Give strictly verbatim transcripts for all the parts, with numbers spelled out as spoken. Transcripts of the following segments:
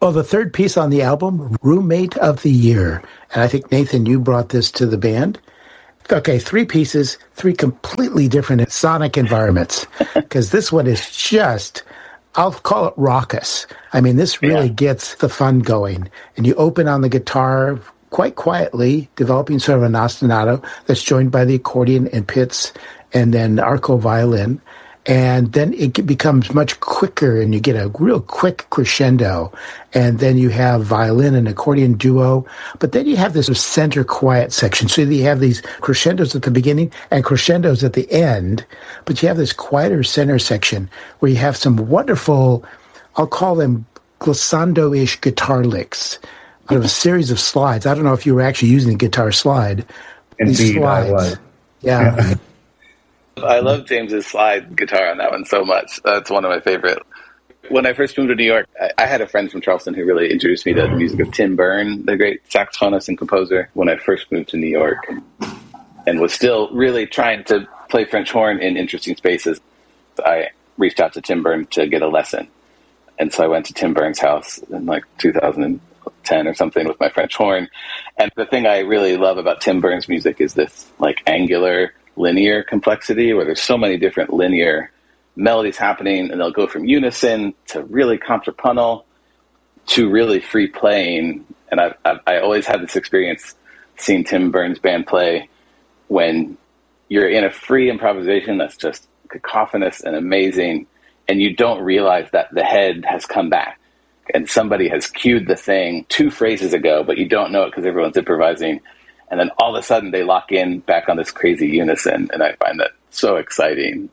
Oh, the third piece on the album, Roommate of the Year. And I think, Nathan, you brought this to the band. Okay, three pieces, three completely different sonic environments. Because this one is just, I'll call it raucous. I mean, this really yeah. gets the fun going. And you open on the guitar quite quietly, developing sort of an ostinato that's joined by the accordion and pits and then arco violin. And then it becomes much quicker, and you get a real quick crescendo. And then you have violin and accordion duo. But then you have this center quiet section. So you have these crescendos at the beginning and crescendos at the end. But you have this quieter center section where you have some wonderful, I'll call them glissando-ish guitar licks out of a series of slides. I don't know if you were actually using a guitar slide. Indeed, I was. Yeah. yeah. I love James's slide guitar on that one so much. That's one of my favorite. When I first moved to New York, I, I had a friend from Charleston who really introduced me to the music of Tim Berne, the great saxophonist and composer, when I first moved to New York, and was still really trying to play French horn in interesting spaces. I reached out to Tim Berne to get a lesson. And so I went to Tim Berne's house in like two thousand ten or something with my French horn. And the thing I really love about Tim Berne's music is this like angular, linear complexity where there's so many different linear melodies happening, and they'll go from unison to really contrapuntal to really free playing. And I I, I always had this experience seeing Tim Berne's band play when you're in a free improvisation that's just cacophonous and amazing, and you don't realize that the head has come back and somebody has cued the thing two phrases ago, but you don't know it because everyone's improvising. And then all of a sudden they lock in back on this crazy unison. And I find that so exciting.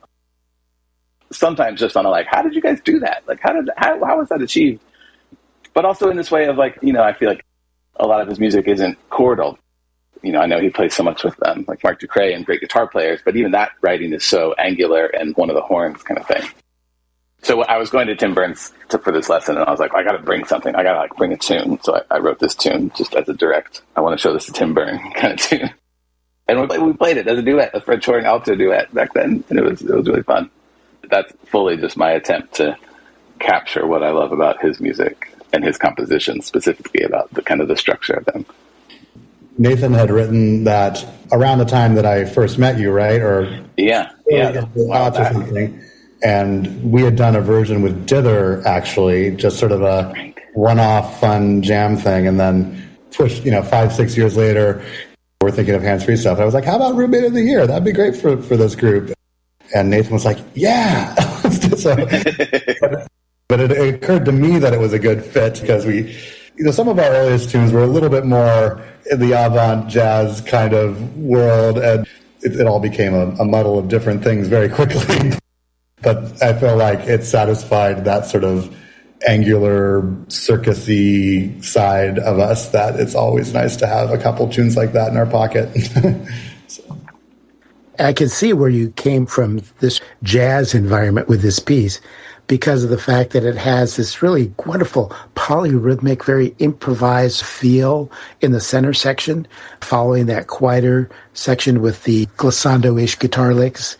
Sometimes just on a like, how did you guys do that? Like, how did, how, how was that achieved? But also in this way of like, you know, I feel like a lot of his music isn't chordal. You know, I know he plays so much with um, like Mark Ducré and great guitar players, but even that writing is so angular and one of the horns kind of thing. So I was going to Tim Berne's to, for this lesson, and I was like, I got to bring something. I got to like bring a tune. So I, I wrote this tune just as a direct, I want to show this to Tim Berne kind of tune. And we, we played it as a duet, a French horn alto duet back then, and it was it was really fun. That's fully just my attempt to capture what I love about his music and his compositions, specifically about the kind of the structure of them. Nathan had written that around the time that I first met you, right? Or yeah, yeah, or something. And we had done a version with Dither, actually, just sort of a one-off fun jam thing. And then pushed, you know, five, six years later, we're thinking of hands-free stuff. I was like, how about Roommate of the Year? That'd be great for, for this group. And Nathan was like, yeah. so, but but it, it occurred to me that it was a good fit because we, you know, some of our earliest tunes were a little bit more in the avant jazz kind of world. And it, it all became a, a muddle of different things very quickly. But I feel like it satisfied that sort of angular, circusy side of us that it's always nice to have a couple tunes like that in our pocket. so. I can see where you came from this jazz environment with this piece because of the fact that it has this really wonderful polyrhythmic, very improvised feel in the center section, following that quieter section with the glissando-ish guitar licks.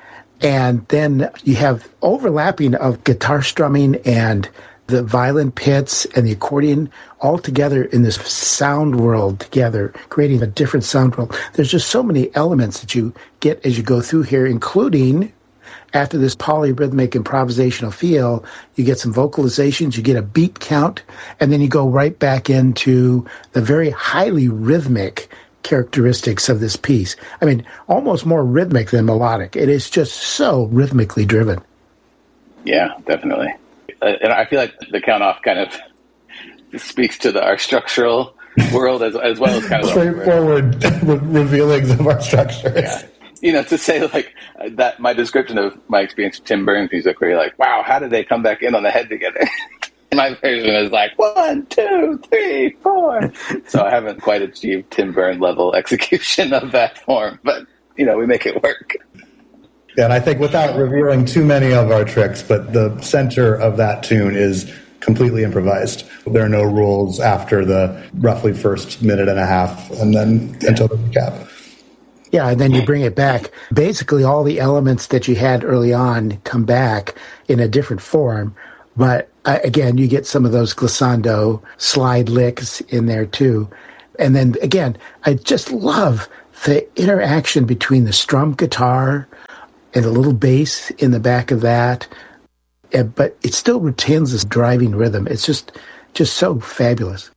And then you have overlapping of guitar strumming and the violin pits and the accordion all together in this sound world together, creating a different sound world. There's just so many elements that you get as you go through here, including after this polyrhythmic improvisational feel, you get some vocalizations, you get a beat count, and then you go right back into the very highly rhythmic characteristics of this piece. I mean, almost more rhythmic than melodic. It is just so rhythmically driven. Yeah, definitely. Uh, and I feel like the count off kind of speaks to the, our structural world as, as well as kind of straightforward re- revealings of our structures. Yeah. You know, to say like that, my description of my experience with Tim Berne's music, where you're like, wow, how did they come back in on the head together? My version is like one, two, three, four. So I haven't quite achieved Tim Berne level execution of that form, but you know, we make it work. Yeah, and I think without revealing too many of our tricks, but the center of that tune is completely improvised. There are no rules after the roughly first minute and a half, and then yeah. until the recap. Yeah, and then you bring it back. Basically, all the elements that you had early on come back in a different form, but uh, again, you get some of those glissando slide licks in there too. And then again, I just love the interaction between the strum guitar and a little bass in the back of that. Uh, but it still retains this driving rhythm. It's just, just so fabulous.